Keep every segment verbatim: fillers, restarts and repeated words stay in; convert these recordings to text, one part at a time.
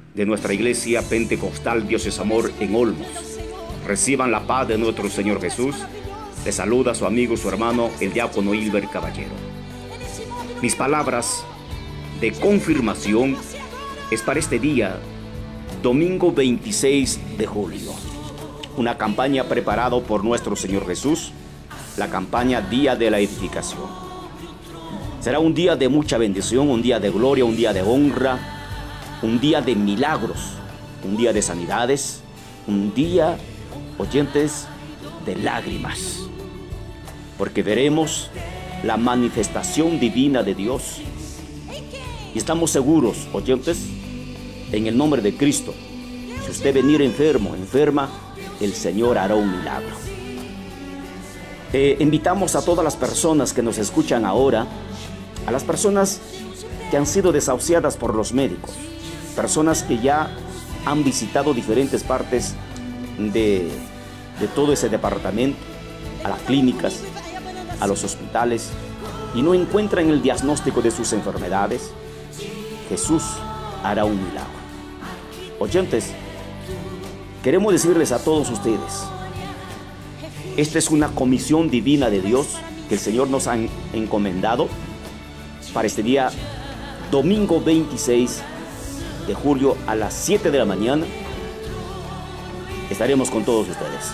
de nuestra iglesia pentecostal Dios es Amor en Olmos. Reciban la paz de nuestro Señor Jesús. Les saluda su amigo, su hermano, el diácono Hilber Caballero. Mis palabras de confirmación es para este día, domingo veintiséis de julio. Una campaña preparada por nuestro Señor Jesús, la campaña Día de la Edificación. Será un día de mucha bendición, un día de gloria, un día de honra, un día de milagros, un día de sanidades, un día, oyentes, de lágrimas. Porque veremos la manifestación divina de Dios. Y estamos seguros, oyentes, en el nombre de Cristo, si usted venir enfermo, enferma, el Señor hará un milagro. Eh, invitamos a todas las personas que nos escuchan ahora, a las personas que han sido desahuciadas por los médicos, personas que ya han visitado diferentes partes de, de todo ese departamento, a las clínicas, a los hospitales, y no encuentran el diagnóstico de sus enfermedades. Jesús hará un milagro. Oyentes, queremos decirles a todos ustedes, esta es una comisión divina de Dios que el Señor nos ha encomendado para este día, domingo veintiséis de julio a las siete de la mañana. Estaremos con todos ustedes.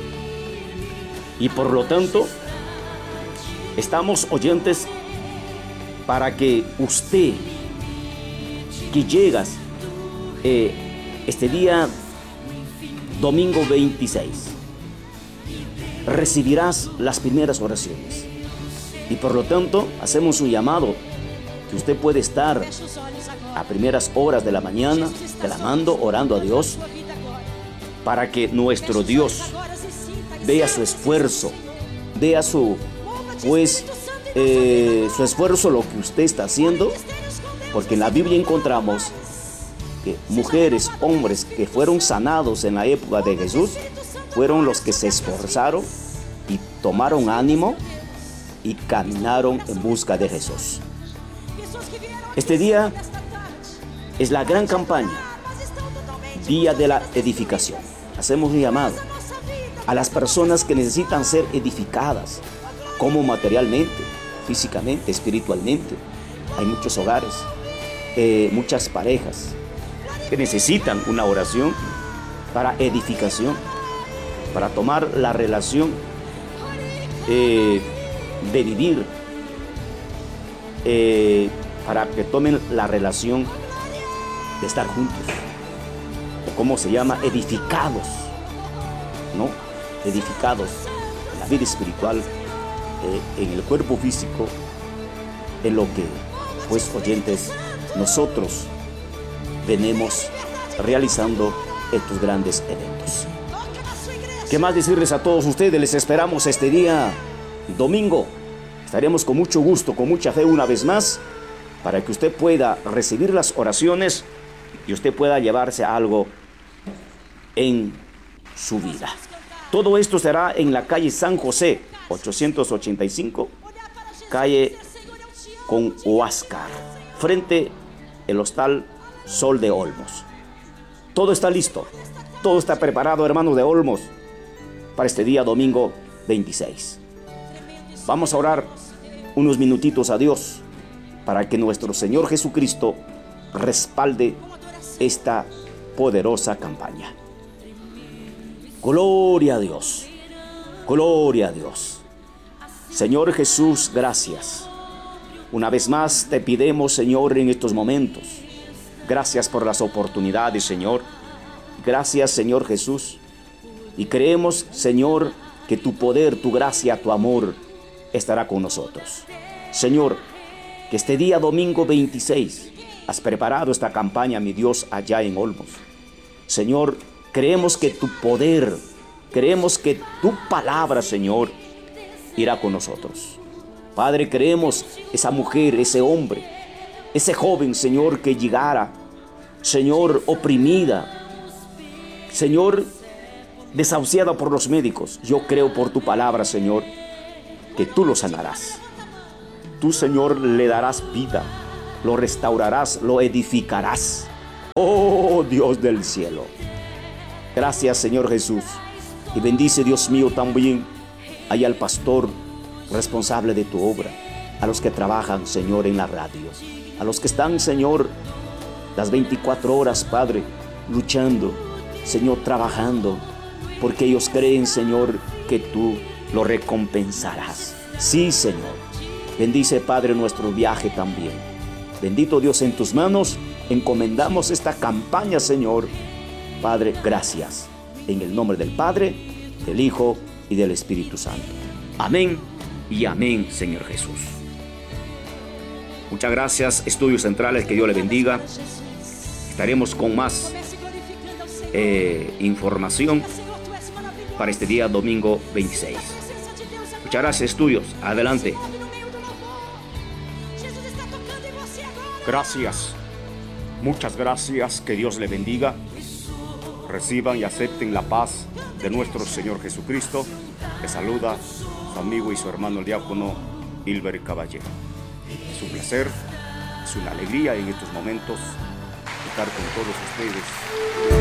Y por lo tanto, estamos, oyentes, para que usted, que llegas eh, este día, domingo veintiséis, recibirás las primeras oraciones. Y por lo tanto, hacemos un llamado que usted puede estar a primeras horas de la mañana, clamando, orando a Dios, para que nuestro Dios vea su esfuerzo, vea su, pues, eh, su esfuerzo, lo que usted está haciendo, porque en la Biblia encontramos que mujeres, hombres que fueron sanados en la época de Jesús, fueron los que se esforzaron y tomaron ánimo y caminaron en busca de Jesús. Este día es la gran campaña, Día de la Edificación. Hacemos un llamado a las personas que necesitan ser edificadas, como materialmente, físicamente, espiritualmente. Hay muchos hogares, eh, muchas parejas que necesitan una oración para edificación, para tomar la relación eh, de vivir, eh, para que tomen la relación de estar juntos, o como se llama, edificados, ¿no? Edificados en la vida espiritual, eh, en el cuerpo físico, en lo que, pues, oyentes, nosotros venimos realizando estos grandes eventos. ¿Qué más decirles a todos ustedes? Les esperamos este día, domingo. Estaremos con mucho gusto, con mucha fe una vez más, para que usted pueda recibir las oraciones y usted pueda llevarse algo en su vida. Todo esto será en la calle San José, ochocientos ochenta y cinco, calle con Huáscar, frente al hostal Sol de Olmos. Todo está listo, todo está preparado, hermanos de Olmos, para este día domingo veintiséis. Vamos a orar unos minutitos a Dios para que nuestro Señor Jesucristo respalde esta poderosa campaña. Gloria a Dios, gloria a Dios. Señor Jesús, gracias. Una vez más te pidemos, Señor, en estos momentos. Gracias por las oportunidades, Señor. Gracias, Señor Jesús. Y creemos, Señor, que tu poder, tu gracia, tu amor estará con nosotros. Señor, que este día domingo veintiséis has preparado esta campaña, mi Dios, allá en Olmos. Señor, creemos que tu poder, creemos que tu palabra, Señor, irá con nosotros. Padre, creemos esa mujer, ese hombre, ese joven, Señor, que llegara, Señor, oprimida, Señor, desahuciada por los médicos. Yo creo por tu palabra, Señor, que tú lo sanarás. Tú, Señor, le darás vida, lo restaurarás, lo edificarás. Oh Dios del cielo. Gracias, Señor Jesús. Y bendice, Dios mío, también ahí al pastor responsable de tu obra, a los que trabajan, Señor, en la radio, a los que están, Señor, las veinticuatro horas, Padre, luchando, Señor, trabajando, porque ellos creen, Señor, que tú lo recompensarás. Sí, Señor. Bendice, Padre, nuestro viaje también. Bendito Dios, en tus manos encomendamos esta campaña, Señor. Padre, gracias. En el nombre del Padre, del Hijo y del Espíritu Santo. Amén y amén, Señor Jesús. Muchas gracias, Estudios Centrales, que Dios le bendiga. Estaremos con más eh, información para este día domingo veintiséis. Muchas gracias, Estudios. Adelante. Gracias. Muchas gracias. Que Dios le bendiga. Reciban y acepten la paz de nuestro Señor Jesucristo. Les saluda su amigo y su hermano el diácono Hilber Caballero. Es un placer, es una alegría en estos momentos estar con todos ustedes.